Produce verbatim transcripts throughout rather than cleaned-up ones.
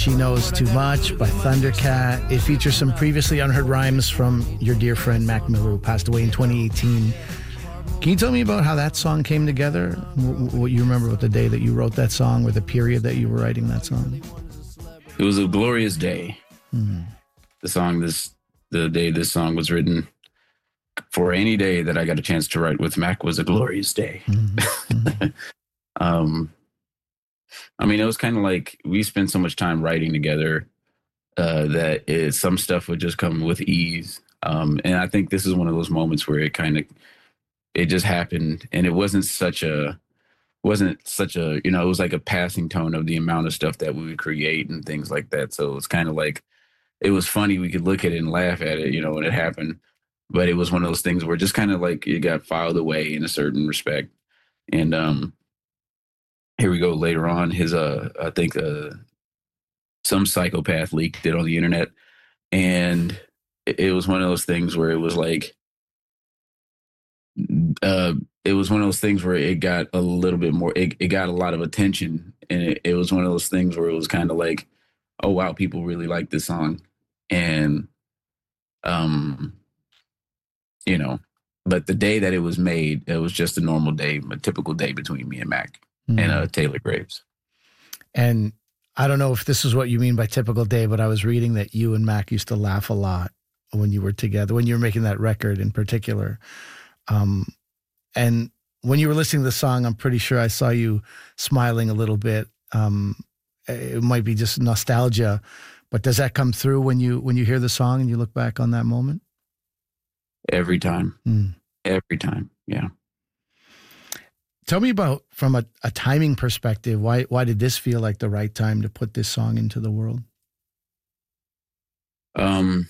She Knows Too Much by Thundercat. It features some previously unheard rhymes from your dear friend Mac Miller, who passed away in twenty eighteen. Can you tell me about how that song came together? What you remember about the day that you wrote that song or the period that you were writing that song? It was a glorious day. Mm-hmm. The song, this, the day this song was written, for any day that I got a chance to write with Mac was a glorious day. Mm-hmm. um, I mean, it was kind of like we spent so much time writing together uh, that it, some stuff would just come with ease. Um, and I think this is one of those moments where it kind of, it just happened, and it wasn't such a, wasn't such a, you know, it was like a passing tone of the amount of stuff that we would create and things like that. So it's kind of like, it was funny. We could look at it and laugh at it, you know, when it happened, but it was one of those things where just kind of like it got filed away in a certain respect. And um, here we go later on. His, uh, I think, uh, some psychopath leaked it on the internet, and it, it was one of those things where it was like, uh, it was one of those things where it got a little bit more, it, it got a lot of attention. And it, it was one of those things where it was kind of like, oh, wow, people really like this song. And, um, you know, but the day that it was made, it was just a normal day, a typical day between me and Mac mm-hmm. and uh, Taylor Graves. And I don't know if this is what you mean by typical day, but I was reading that you and Mac used to laugh a lot when you were together, when you were making that record in particular. Um, and when you were listening to the song, I'm pretty sure I saw you smiling a little bit. Um, it might be just nostalgia, but does that come through when you, when you hear the song and you look back on that moment? Every time, mm. every time. Yeah. Tell me about, from a, a timing perspective, why, why did this feel like the right time to put this song into the world? Um,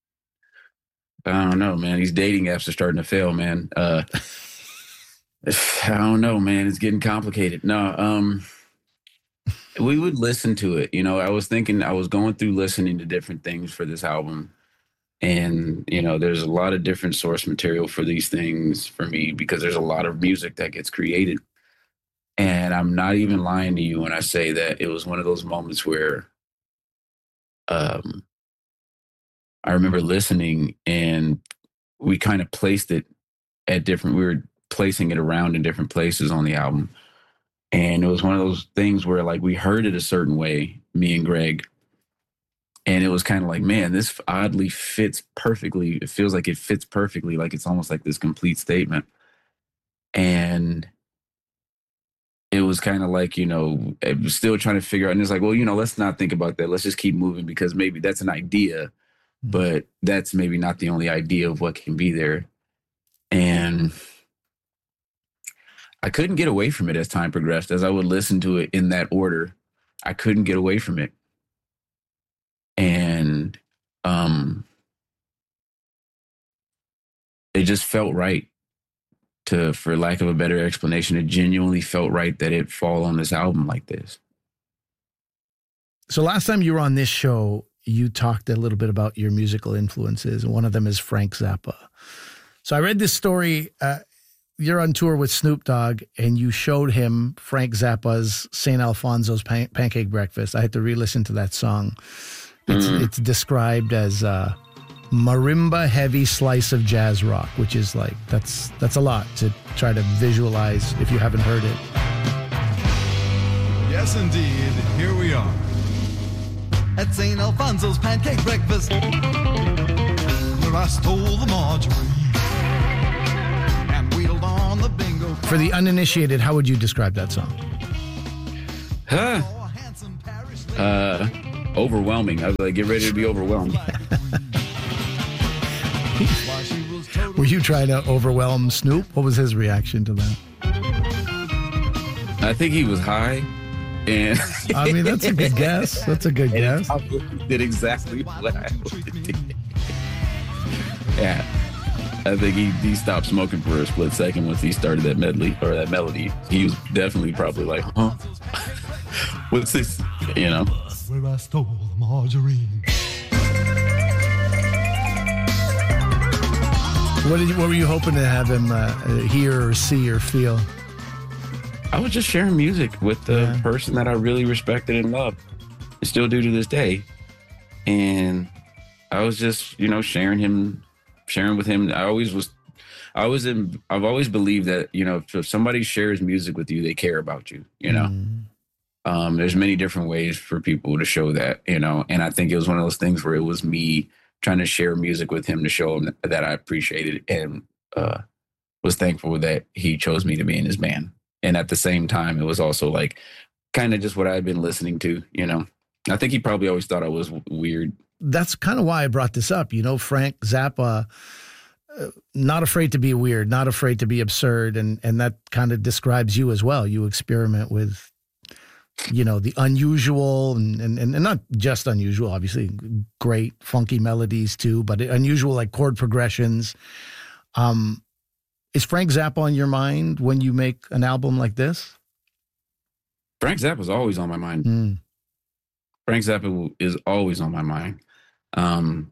I don't know, man. These dating apps are starting to fail, man. Uh, I don't know, man. It's getting complicated. No, um, we would listen to it. You know, I was thinking, I was going through listening to different things for this album. And, you know, there's a lot of different source material for these things for me because there's a lot of music that gets created. And I'm not even lying to you when I say that it was one of those moments where um, I remember listening and we kind of placed it at different, we were placing it around in different places on the album. And it was one of those things where like we heard it a certain way, me and Greg. And it was kind of like, man, this oddly fits perfectly. It feels like it fits perfectly. Like it's almost like this complete statement. And it was kind of like, you know, I was still trying to figure out. And it's like, well, you know, let's not think about that. Let's just keep moving because maybe that's an idea, but that's maybe not the only idea of what can be there. And I couldn't get away from it as time progressed. As I would listen to it in that order, I couldn't get away from it. And um, it just felt right to, for lack of a better explanation, it genuinely felt right that it fall on this album like this. So last time you were on this show, you talked a little bit about your musical influences, and one of them is Frank Zappa. So I read this story. Uh, you're on tour with Snoop Dogg, and you showed him Frank Zappa's Saint Alfonso's Pan- Pancake Breakfast. I had to re-listen to that song. It's, mm. it's described as a marimba heavy slice of jazz rock, which is like, that's that's a lot to try to visualize if you haven't heard it. Yes, indeed. Here we are at Saint Alfonso's Pancake Breakfast, where I stole the margarine and wheeled on the bingo. For the uninitiated, how would you describe that song? Huh? Uh... Overwhelming. I was like, get ready to be overwhelmed. Were you trying to overwhelm Snoop? What was his reaction to that? I think he was high. And I mean, that's a good guess. That's a good guess. He did exactly what I did. Yeah. I think he, he stopped smoking for a split second once he started that medley or that melody. He was definitely probably like, huh? What's this? You know? Where I stole the margarine. What did you, what were you hoping to have him uh, hear or see or feel? I was just sharing music with the yeah. person that I really respected and loved. I still do to this day. And I was just, you know, sharing him, sharing with him. I always was, I was in, I've always believed that, you know, if somebody shares music with you, they care about you, you know. Mm. Um, there's many different ways for people to show that, you know, and I think it was one of those things where it was me trying to share music with him to show him that I appreciated it and uh, was thankful that he chose me to be in his band. And at the same time, it was also like kind of just what I had been listening to, you know. I think he probably always thought I was w- weird. That's kind of why I brought this up. You know, Frank Zappa, uh, not afraid to be weird, not afraid to be absurd. And, and that kind of describes you as well. You experiment with, you know, the unusual and, and, and not just unusual, obviously great funky melodies too, but unusual like chord progressions. Um, is Frank Zappa on your mind when you make an album like this? Frank Zappa is always on my mind. Mm. Frank Zappa is always on my mind. Um,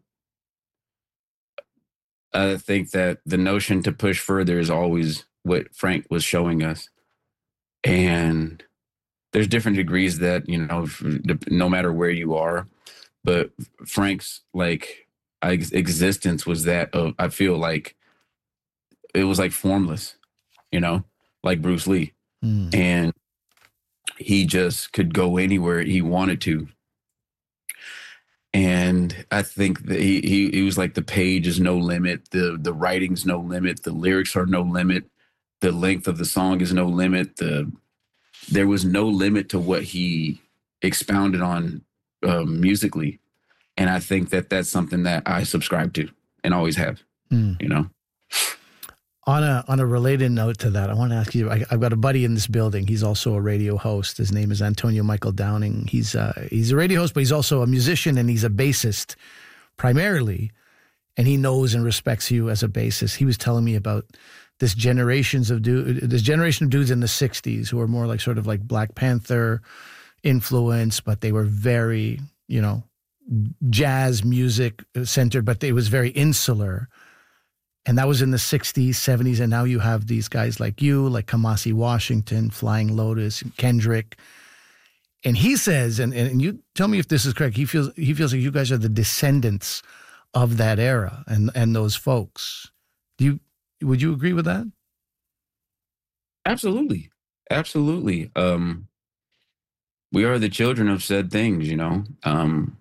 I think that the notion to push further is always what Frank was showing us. And there's different degrees that, you know, no matter where you are, but Frank's like existence was that of, I feel like it was like formless, you know, like Bruce Lee. Mm. And he just could go anywhere he wanted to. And I think that he, he, he was like, the page is no limit. The, the writing's no limit. The lyrics are no limit. The length of the song is no limit. The, There was no limit to what he expounded on um, musically. And I think that that's something that I subscribe to and always have, mm. you know. On a on a related note to that, I want to ask you, I, I've got a buddy in this building. He's also a radio host. His name is Antonio Michael Downing. He's, uh, he's a radio host, but he's also a musician and he's a bassist primarily. And he knows and respects you as a bassist. He was telling me about this generations of dude, this generation of dudes in the sixties who were more like sort of like Black Panther influence, but they were very, you know, jazz music centered, but it was very insular. And that was in the sixties, seventies. And now you have these guys like you, like Kamasi Washington, Flying Lotus, Kendrick. And he says, and, and you tell me if this is correct, he feels he feels like you guys are the descendants of that era and, and those folks. Do you Would you agree with that? Absolutely. Absolutely. Um, we are the children of said things, you know. Um,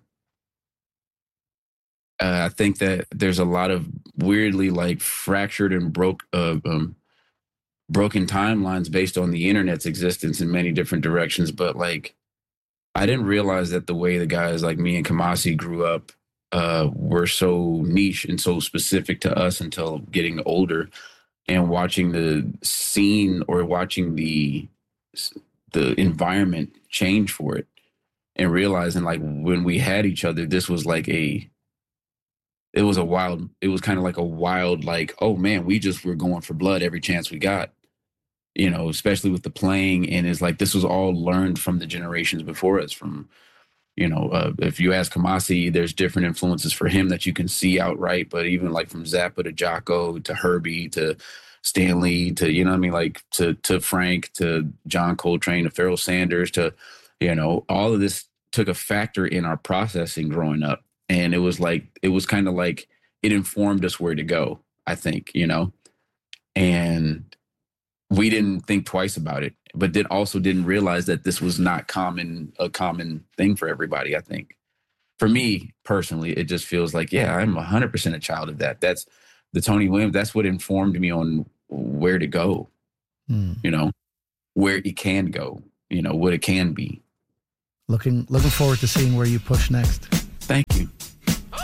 uh, I think that there's a lot of weirdly like fractured and broke, uh, um, broken timelines based on the internet's existence in many different directions. But like, I didn't realize that the way the guys like me and Kamasi grew up uh, were so niche and so specific to us until getting older and watching the scene or watching the the environment change for it and realizing like when we had each other, this was like a, it was a wild, it was kind of like a wild, like, oh man, we just were going for blood every chance we got, you know, especially with the playing. And it's like, this was all learned from the generations before us from, you know, uh, if you ask Kamasi, there's different influences for him that you can see outright, but even like from Zappa to Jocko to Herbie to Stanley to, you know what I mean, like to to Frank to John Coltrane to Pharoah Sanders to, you know, all of this took a factor in our processing growing up. And it was like, it was kind of like it informed us where to go, I think, you know, and we didn't think twice about it, but then also didn't realize that this was not common, a common thing for everybody. I think for me personally, it just feels like, yeah, I'm a hundred percent a child of that. That's the Tony Williams. That's what informed me on where to go, mm. you know, where it can go, you know, what it can be. Looking, looking forward to seeing where you push next. Thank you.